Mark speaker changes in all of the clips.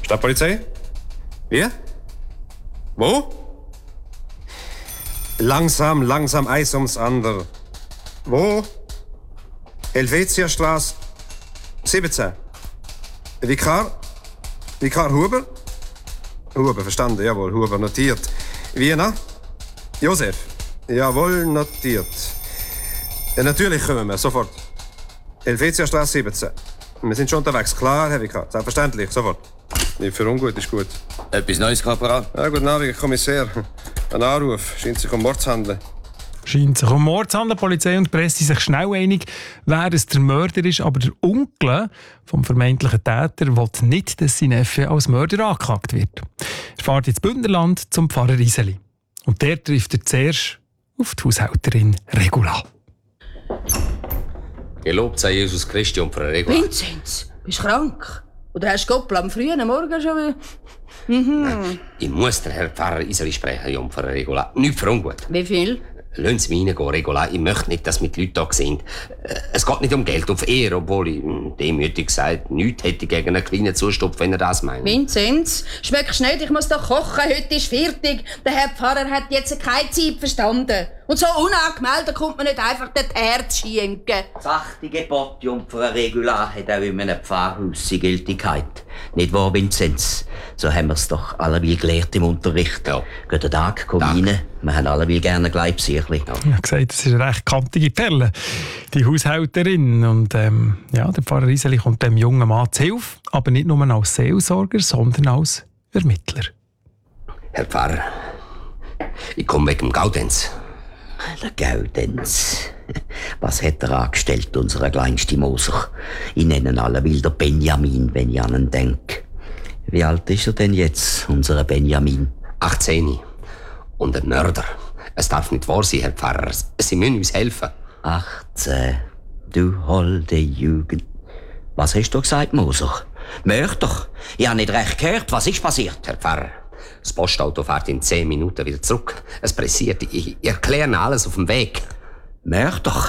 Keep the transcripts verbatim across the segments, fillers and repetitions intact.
Speaker 1: Stadtpolizei? Wie? Wo? Langsam, langsam, eins ums andere. Wo? Helvetiastraße siebzehn. Vikar? Vikar Huber? Huber, verstanden, jawohl, Huber notiert. Wiener? Josef? Jawohl, notiert. Ja, natürlich kommen wir, sofort. Helvetiastraße siebzehn. Wir sind schon unterwegs, klar, Herr Vikar, selbstverständlich, sofort. Nicht für ungut, ist gut.
Speaker 2: Etwas Neues, Korporal?
Speaker 1: Ja, guten Abend, Kommissär. Ein Anruf, scheint sich um Mord zu handeln.
Speaker 3: Scheint sich um Mord zu handeln. Polizei und Presse sind sich schnell einig, wer es der Mörder ist. Aber der Onkel vom vermeintlichen Täter will nicht, dass sein Neffe als Mörder angeklagt wird. Er fährt ins Bündnerland zum Pfarrer Iseli. Und der trifft er zuerst auf die Haushälterin Regula.
Speaker 2: Gelobt sei Jesus Christi und Frau Regula.
Speaker 4: Vinzenz, bist du krank? Oder hast du Goppel am frühen Morgen schon wieder? Mhm.
Speaker 2: Ich muss den Herrn Pfarrer Iseli sprechen, Jungfrau Regula. Nicht für ungut.
Speaker 4: Wie viel?
Speaker 2: Lassen Sie mich reingehen, Regula. Ich möchte nicht, dass mit Leuten da sind. Es geht nicht um Geld, um Ehre, obwohl ich demütig gesagt nichts hätte gegen einen kleinen Zustupf, wenn er das meint.
Speaker 4: Vinzenz, schmeckst nicht, ich muss doch kochen, heute ist fertig. Der Herr Pfarrer hat jetzt keine Zeit verstanden. Und so unangemeldet kommt man nicht einfach das Herz schenken.
Speaker 5: Das achte Gebot, Jungfrau Regula, hat auch in einem Pfarrhaus seine Gültigkeit. Nicht wahr, Vinzenz? So haben wir es doch alle wie gelehrt im Unterricht.
Speaker 2: Ja.
Speaker 5: Guten Tag, komm rein. Wir haben alle wie gerne Gleibsierli.
Speaker 3: Ja. Ich habe gesagt, das ist eine recht kantige Perle, die Haushälterin. Und ähm, ja, der Pfarrer Iseli kommt dem jungen Mann zu Hilfe, aber nicht nur als Seelsorger, sondern als Ermittler.
Speaker 2: Herr Pfarrer, ich komme wegen dem Gaudenz.
Speaker 5: Der Gaudenz. Was hat er angestellt, unser kleinster Moser? Ich nenne ihn alle wilder Benjamin, wenn ich an ihn denke. Wie alt ist er denn jetzt, unser Benjamin?
Speaker 2: achtzehn. Und ein Mörder. Es darf nicht wahr sein, Herr Pfarrer. Sie müssen uns helfen.
Speaker 5: achtzehn. Du holde Jugend. Was hast du gesagt, Moser? Mörder? Ich habe nicht recht gehört. Was ist passiert?
Speaker 2: Herr Pfarrer, das Postauto fährt in zehn Minuten wieder zurück. Es pressiert. Ich, ich erkläre Ihnen alles auf dem Weg.
Speaker 5: Mörder?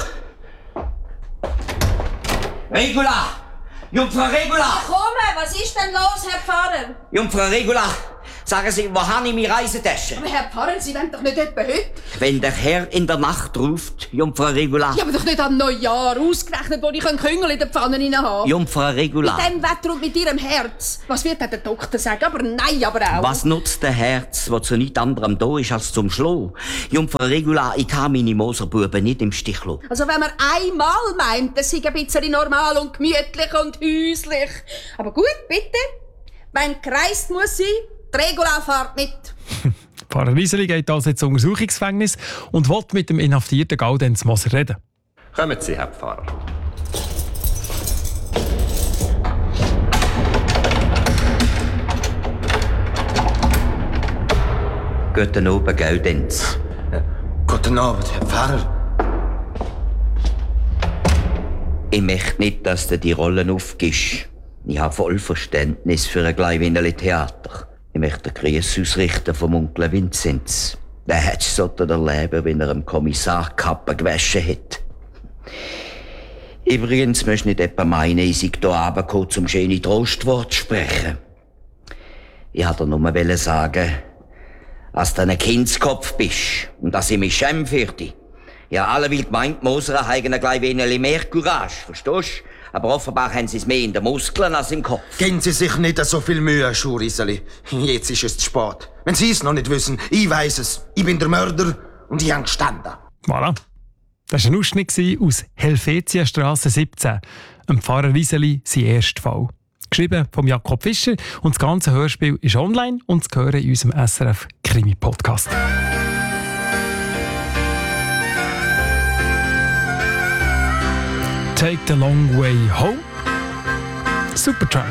Speaker 5: Regula! Jungfrau Regula!
Speaker 4: Komm, was ist denn los, Herr Pfarrer?
Speaker 5: Jungfrau Regula, sagen Sie, wo habe ich meine Reisetasche?
Speaker 4: Aber Herr Pfarrer, Sie wollen doch nicht etwa heute?
Speaker 5: Wenn der Herr in der Nacht ruft, Jungfrau Regula.
Speaker 4: Ja, aber doch nicht am Neujahr, ausgerechnet, wo ich einen Küngel in der Pfanne rein habe.
Speaker 5: Jungfrau Regula.
Speaker 4: Mit dem Wetter und mit Ihrem Herz. Was wird denn der Doktor sagen? Aber nein, aber auch.
Speaker 5: Was nutzt der Herz, wo zu nichts anderem da ist als zum Schlo? Jungfrau Regula, ich kann meine Moserbuben nicht im Stich lassen.
Speaker 4: Also wenn man einmal meint, das sei ein bisschen normal und gemütlich und häuslich. Aber gut, bitte. Wenn gekreist muss sein, die Regula fährt mit.
Speaker 3: Pfarrer Iseli geht also ins Untersuchungsgefängnis und will mit dem inhaftierten Gaudenz Moser reden.
Speaker 1: Kommen Sie, Herr Pfarrer.
Speaker 5: Guten Abend, Gaudenz.
Speaker 6: Guten Abend, Herr Pfarrer.
Speaker 5: Ich möchte nicht, dass du die Rollen aufgibst. Ich habe voll Verständnis für ein kleines Theater. Ich möchte einen Gruß ausrichten vom Onkel Vinzenz. Der hat es so erleben, wenn er einem Kommissar die Kappe gewaschen hat. Übrigens möchte nicht etwa meinen, ich sei hier runtergekommen, um schöne Trostworte zu sprechen. Ich wollte dir nur sagen, dass du ein Kindskopf bist und dass ich mich schäme für dich. Ja, alle will gemeint, Moser haben gleich wenig mehr Courage, verstehst du? Aber offenbar haben sie es mehr in den Muskeln als im Kopf.
Speaker 6: Geben Sie sich nicht so viel Mühe, Schuriseli. Jetzt ist es zu spät. Wenn Sie es noch nicht wissen, ich weiss es. Ich bin der Mörder und ich habe gestanden.
Speaker 3: Voilà. Das war ein Ausschnitt aus Helvetiastraße siebzehn, dem Pfarrer Iseli, sein erster Fall. Geschrieben von Jakob Fischer und das ganze Hörspiel ist online und zu hören in unserem S R F Krimi-Podcast. Take the Long Way Home. Supertramp.